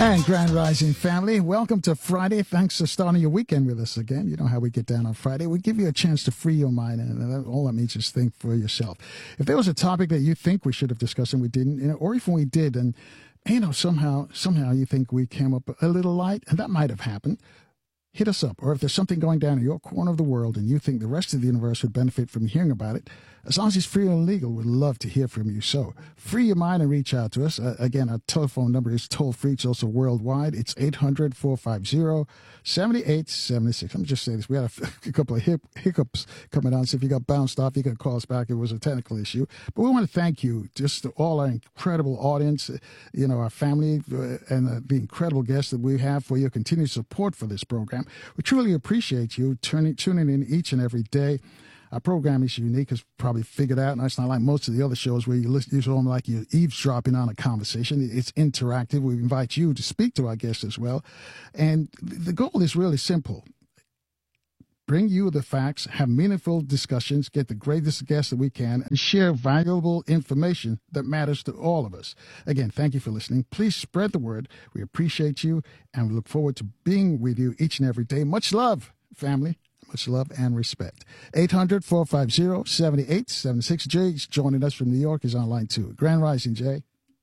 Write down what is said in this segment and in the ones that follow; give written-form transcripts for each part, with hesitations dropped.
And Grand Rising family, welcome to Friday. Thanks for starting your weekend with us again. You know how we get down on Friday. We give you a chance to free your mind, and all that means is think for yourself. If there was a topic that you think we should have discussed and we didn't, or if we did, and somehow you think we came up a little light, and that might have happened, hit us up. Or if there's something going down in your corner of the world and you think the rest of the universe would benefit from hearing about it, as long as it's free and legal, we'd love to hear from you. So free your mind and reach out to us. Again, our telephone number is toll-free. It's also worldwide. It's 800-450-7876. Let me just say this. We had a couple of hiccups coming on. So if you got bounced off, you can call us back. It was a technical issue. But we want to thank you, just to all our incredible audience, our family, and the incredible guests that we have for your continued support for this program. We truly appreciate you tuning in each and every day. Our program is unique, as probably figured out, and it's not like most of the other shows where you listen to them like you're eavesdropping on a conversation. It's interactive. We invite you to speak to our guests as well. And the goal is really simple. Bring you the facts, have meaningful discussions, get the greatest guests that we can, and share valuable information that matters to all of us. Again, thank you for listening. Please spread the word. We appreciate you, and we look forward to being with you each and every day. Much love, family. Much love and respect. 800-450-7876. Jay's joining us from New York. Is on line 2. Grand Rising, Jay.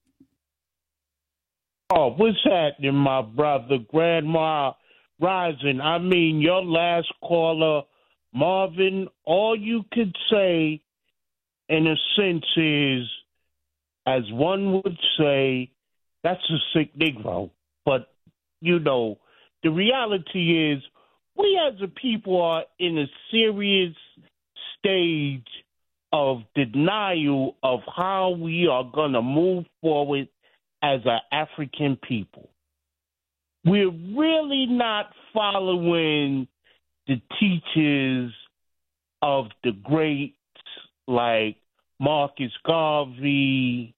Oh, what's happening, my brother? Grandma Rising. I mean, your last caller, Marvin, all you could say, in a sense, is, as one would say, that's a sick Negro. But, the reality is, we as a people are in a serious stage of denial of how we are going to move forward as an African people. We're really not following the teachers of the greats like Marcus Garvey,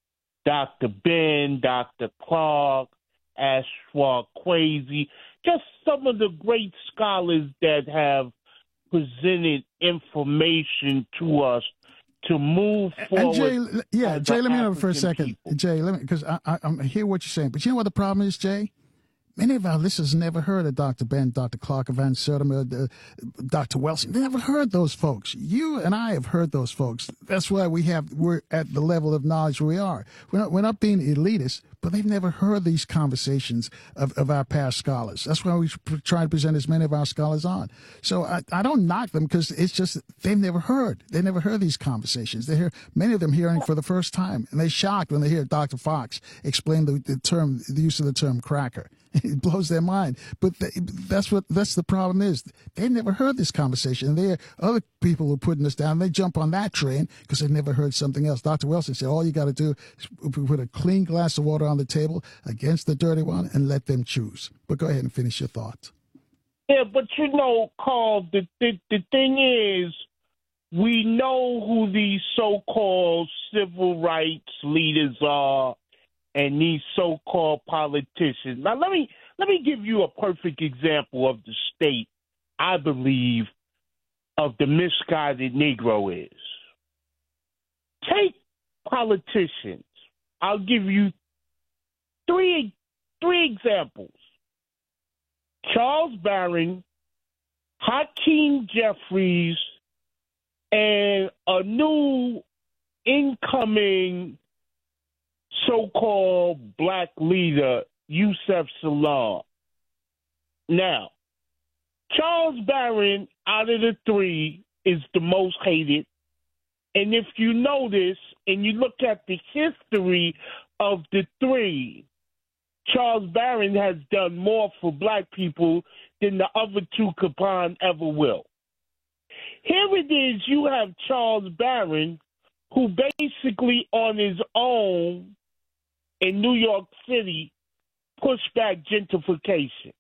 Dr. Ben, Dr. Clark, Ashwa Kwesi, just some of the great scholars that have presented information to us to move forward. And Jay, let me know for a second. People. Jay, because I hear what you're saying, but you know what the problem is, Jay? Many of our listeners never heard of Dr. Ben, Dr. Clark, Van Sertima, Dr. Wilson. They never heard those folks. You and I have heard those folks. That's why we're at the level of knowledge we are. We're not being elitist, but they've never heard these conversations of our past scholars. That's why we try to present as many of our scholars on. So I don't knock them, because it's just they've never heard. They never heard these conversations. They hear many of them hearing for the first time, and they're shocked when they hear Dr. Fox explain the use of the term cracker. It blows their mind. But that's the problem is. They never heard this conversation. And there are other people who are putting us down. They jump on that train because they've never heard something else. Dr. Wilson said, all you got to do is put a clean glass of water on the table against the dirty one and let them choose. But go ahead and finish your thoughts. Yeah, but Carl, the thing is, we know who these so-called civil rights leaders are, and these so-called politicians. Now, let me give you a perfect example of the state, I believe, of the misguided Negro is. Take politicians. I'll give you three examples. Charles Barron, Hakeem Jeffries, and a new incoming so-called black leader, Yusef Salaam. Now, Charles Barron, out of the three, is the most hated. And if you notice and you look at the history of the three, Charles Barron has done more for black people than the other two combined ever will. Here it is, you have Charles Barron, who basically on his own in New York City pushed back gentrification.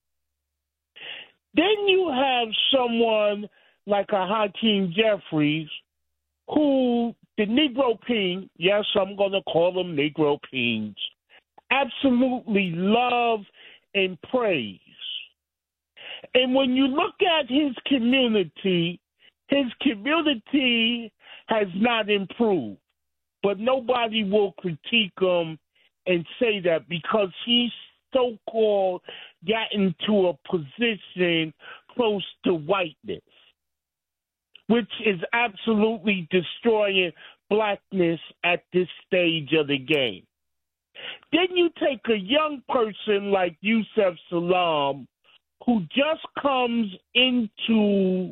Then you have someone like a Hakeem Jeffries, who the Negro King, yes, I'm going to call them Negro Kings, absolutely love and praise. And when you look at his community has not improved. But nobody will critique him and say that because he's so-called got into a position close to whiteness, which is absolutely destroying blackness at this stage of the game. Then you take a young person like Yusef Salaam, who just comes into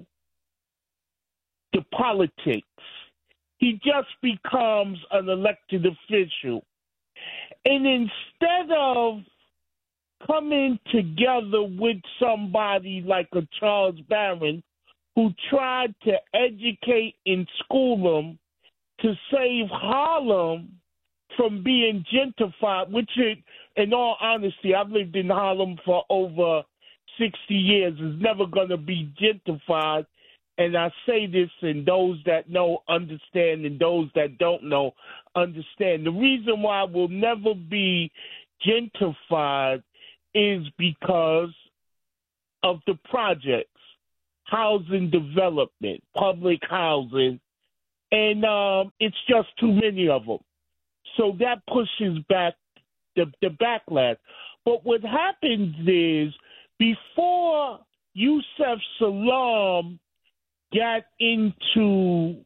the politics. He just becomes an elected official. And instead of coming together with somebody like a Charles Barron, who tried to educate and school them to save Harlem from being gentrified, which, in all honesty, I've lived in Harlem for over 60 years, is never going to be gentrified. And I say this, and those that know understand, and those that don't know understand. The reason why it will never be gentrified is because of the projects, housing development, public housing, and it's just too many of them. So that pushes back the backlash. But what happens is, before Yusef Salaam got into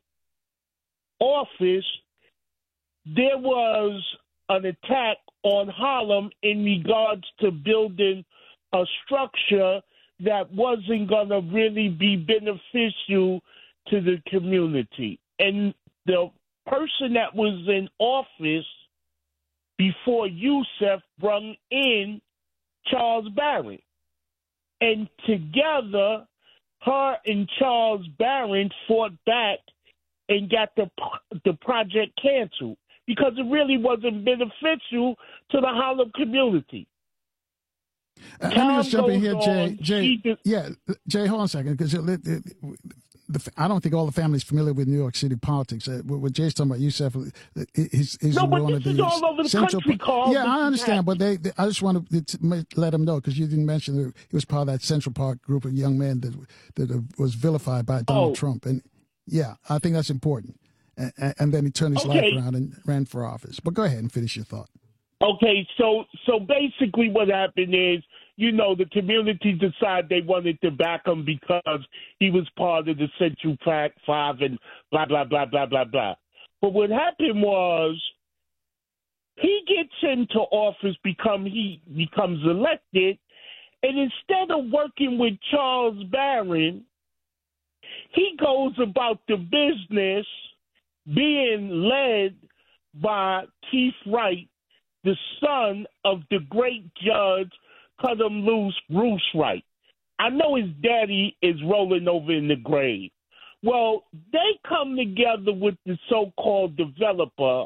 office, there was an attack on Harlem in regards to building a structure that wasn't going to really be beneficial to the community. And the person that was in office before Yusef brought in Charles Barron. And together, her and Charles Barron fought back and got the project canceled because it really wasn't beneficial to the Harlem community. Let me just jump in here, Jay. Jay, hold on a second, because I don't think all the family's familiar with New York City politics. What Jay's talking about, Yusef, he's no, but one this of the is all over the country, Carl. Yeah, I understand, but I just want to let them know, because you didn't mention that he was part of that Central Park group of young men that was vilified by Donald Trump. And yeah, I think that's important. And then he turned his life around and ran for office. But go ahead and finish your thought. Okay, so basically what happened is, the community decided they wanted to back him because he was part of the Central Park 5 and blah, blah, blah, blah, blah, blah. But what happened was he gets into office, he becomes elected, and instead of working with Charles Barron, he goes about the business being led by Keith Wright, the son of the great judge Cut Him Loose, Bruce Wright. I know his daddy is rolling over in the grave. Well, they come together with the so-called developer,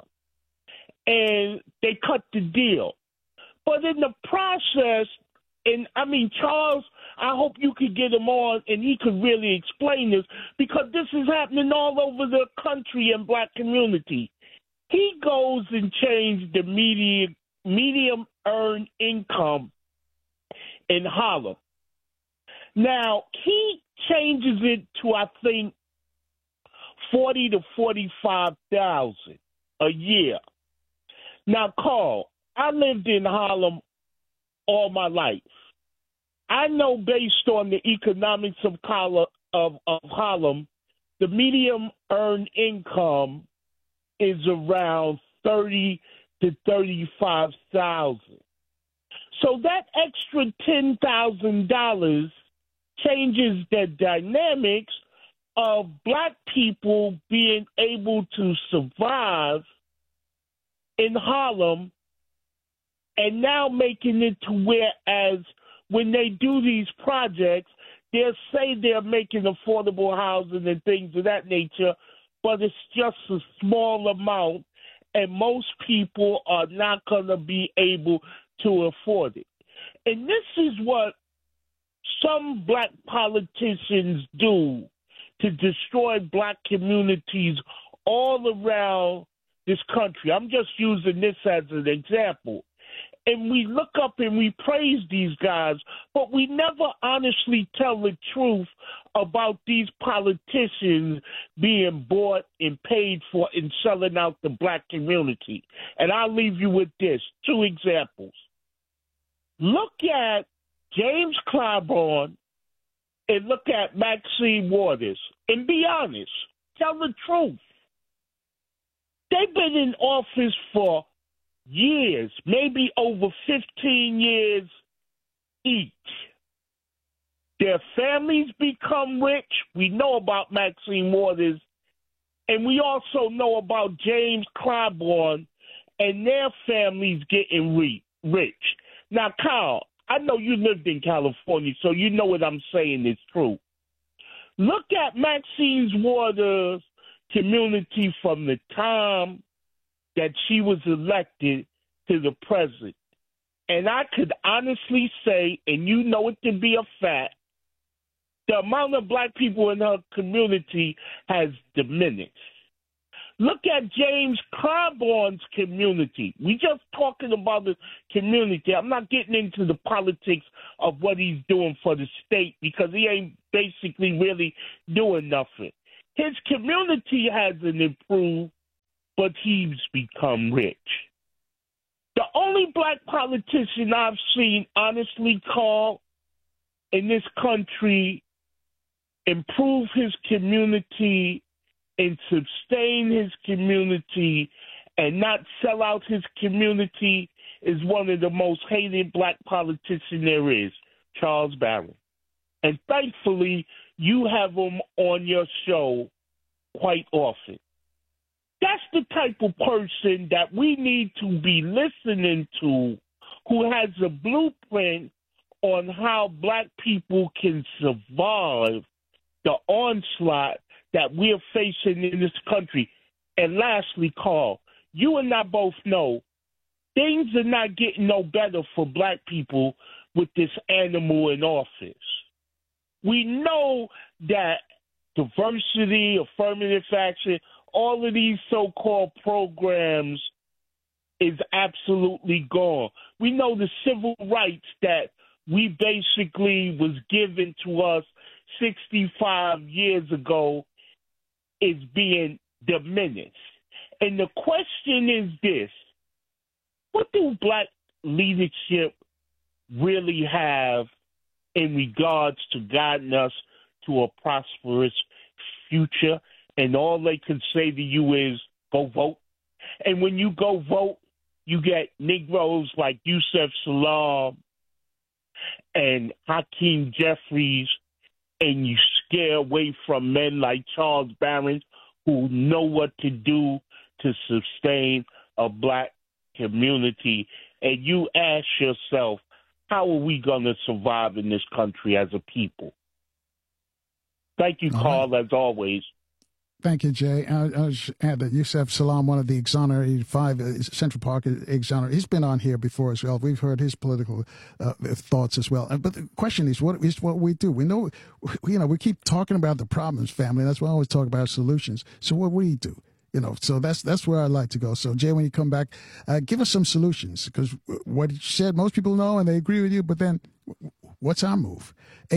and they cut the deal. But in the process, Charles, I hope you could get him on and he could really explain this, because this is happening all over the country and black community. He goes and changes the medium earned income in Harlem. Now, he changes it to, I think, 40 to 45,000 a year. Now, Carl, I lived in Harlem all my life. I know, based on the economics of Harlem, the medium earned income is around 30 to 35,000. So that extra $10,000 changes the dynamics of black people being able to survive in Harlem, and now making it to where, as when they do these projects, they'll say they're making affordable housing and things of that nature, but it's just a small amount, and most people are not going to be able to afford it. And this is what some black politicians do to destroy black communities all around this country. I'm just using this as an example. And we look up and we praise these guys, but we never honestly tell the truth about these politicians being bought and paid for and selling out the black community. And I'll leave you with this, 2 examples. Look at James Clyburn and look at Maxine Waters and be honest. Tell the truth. They've been in office for years, maybe over 15 years each. Their families become rich. We know about Maxine Waters, and we also know about James Clyburn and their families getting rich. Now, Kyle, I know you lived in California, so you know what I'm saying is true. Look at Maxine Waters' community from the time that she was elected to the president. And I could honestly say, and you know it to be a fact, the amount of black people in her community has diminished. Look at James Clyburn's community. We just talking about the community. I'm not getting into the politics of what he's doing for the state because he ain't basically really doing nothing. His community hasn't improved, but he's become rich. The only black politician I've seen, honestly, Carl, in this country improve his community and sustain his community and not sell out his community is one of the most hated black politicians there is, Charles Barron. And thankfully, you have him on your show quite often. That's the type of person that we need to be listening to, who has a blueprint on how black people can survive the onslaught that we're facing in this country. And lastly, Carl, you and I both know things are not getting no better for black people with this animal in office. We know that diversity, affirmative action, all of these so-called programs is absolutely gone. We know the civil rights that we basically was given to us 65 years ago is being diminished. And the question is this: what do black leadership really have in regards to guiding us to a prosperous future? And all they can say to you is, go vote. And when you go vote, you get Negroes like Yusef Salaam and Hakeem Jeffries, and you scare away from men like Charles Barron, who know what to do to sustain a black community. And you ask yourself, how are we going to survive in this country as a people? Thank you, Carl, as always. Thank you, Jay. I should add that Yusef Salaam, one of the exonerated 5 Central Park exonerated, he's been on here before as well. We've heard his political thoughts as well. But the question is, what we do? We know, we keep talking about the problems, family. That's why I always talk about solutions. So what we do? So that's where I'd like to go. So, Jay, when you come back, give us some solutions, because what you said, most people know and they agree with you, but then what's our move?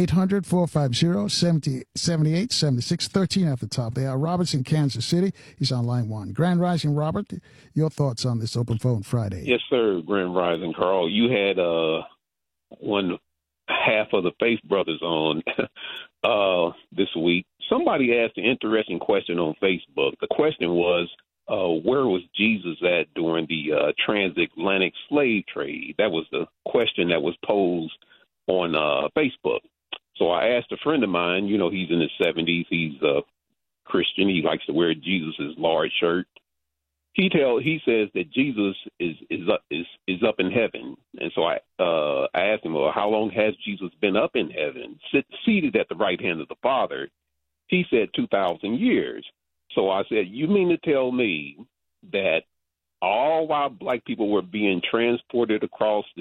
800-450-7876, 13 at the top. They are Robert's in Kansas City. He's on line 1. Grand Rising, Robert, your thoughts on this Open Phone Friday? Yes, sir, Grand Rising, Carl. You had one half of the Faith Brothers on this week. Somebody asked an interesting question on Facebook. The question was, where was Jesus at during the transatlantic slave trade? That was the question that was posed on Facebook. So I asked a friend of mine, he's in his 70s. He's a Christian. He likes to wear Jesus' large shirt. He says that Jesus is up in heaven. And so I asked him, well, how long has Jesus been up in heaven, seated at the right hand of the Father? He said 2,000 years. So I said, you mean to tell me that all while black people were being transported across the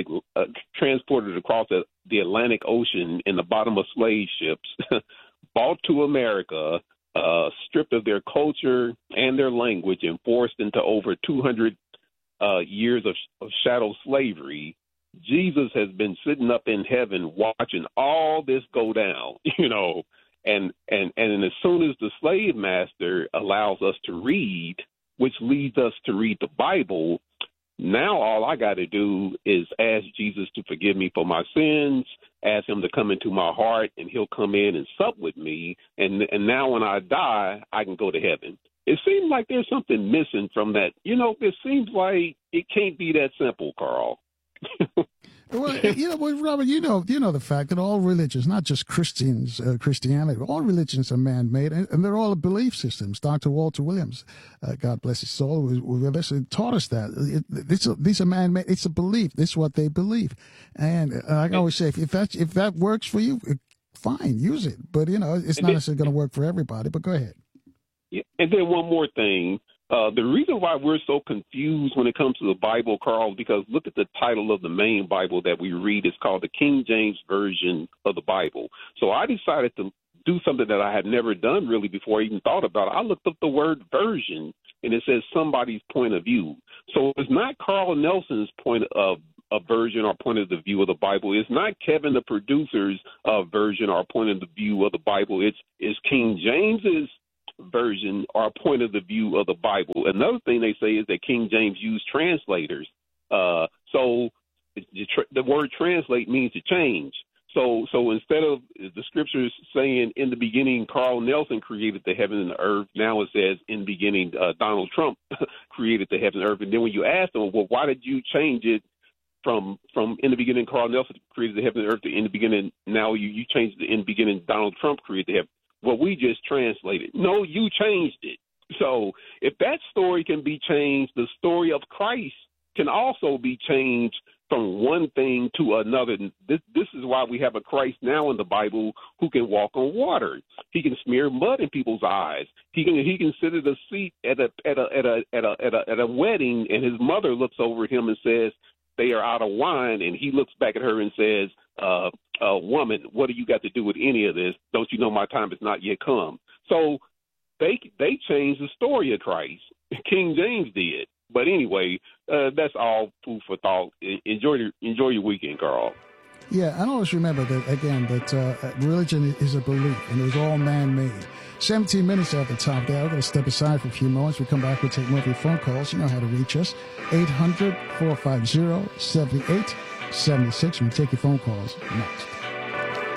Atlantic Ocean in the bottom of slave ships, brought to America, stripped of their culture and their language, and forced into over 200 years of shadow slavery, Jesus has been sitting up in heaven watching all this go down, and as soon as the slave master allows us to read, which leads us to read the Bible, Now all I got to do is ask Jesus to forgive me for my sins, ask him to come into my heart, and he'll come in and sup with me. And now when I die, I can go to heaven. It seems like there's something missing from that. It seems like it can't be that simple, Carl. Well, Robert, you know the fact that all religions, not just Christianity, all religions are man-made, and they're all belief systems. Dr. Walter Williams, God bless his soul, who taught us that. These are man-made. It's a belief. This is what they believe. And I always say, if that works for you, fine, use it. But, it's not necessarily going to work for everybody, but go ahead. Yeah, and then one more thing. The reason why we're so confused when it comes to the Bible, Carl, because look at the title of the main Bible that we read. It's called the King James Version of the Bible. So I decided to do something that I had never done really before I even thought about it. I looked up the word version, and it says somebody's point of view. So it's not Carl Nelson's point of a version or point of the view of the Bible. It's not Kevin, the producer's version or point of the view of the Bible. It's King James's version or point of the view of the Bible. Another thing they say is that King James used translators. So the word translate means to change. So instead of the scriptures saying in the beginning Carl Nelson created the heaven and the earth, now it says in the beginning Donald Trump created the heaven and earth. And then when you ask them, well, why did you change it from in the beginning Carl Nelson created the heaven and earth to in the beginning, now you changed it in the beginning Donald Trump created the heaven? Well, we just translated. No, you changed it. So if that story can be changed, the story of Christ can also be changed from one thing to another. This is why we have a Christ now in the Bible who can walk on water. He can smear mud in people's eyes. He can sit at a seat at a wedding, and his mother looks over at him and says, they are out of wine, and he looks back at her and says, woman, what do you got to do with any of this? Don't you know my time has not yet come? So they changed the story of Christ. King James did. But anyway, that's all food for thought. Enjoy your weekend, Carl. Yeah, and always remember that, again, that religion is a belief, and it was all man-made. 17 minutes at the top there. We're going to step aside for a few moments. We come back, we'll take more of your phone calls. You know how to reach us. 800-450-7876. We'll take your phone calls next.